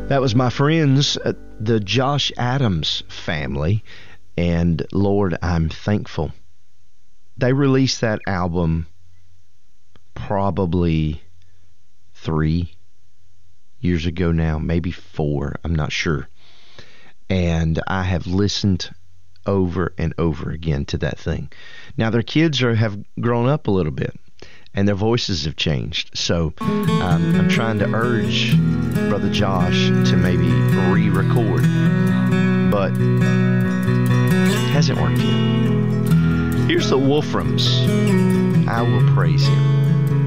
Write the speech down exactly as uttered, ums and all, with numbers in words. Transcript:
That was my friends, uh, the Josh Adams family, and Lord, I'm thankful. They released that album probably three years ago now, maybe four, I'm not sure. And I have listened over and over again to that thing. Now, their kids are have grown up a little bit, and their voices have changed. So um, I'm trying to urge Brother Josh to maybe re-record, but it hasn't worked yet. Here's the Wolframs. I Will Praise Him.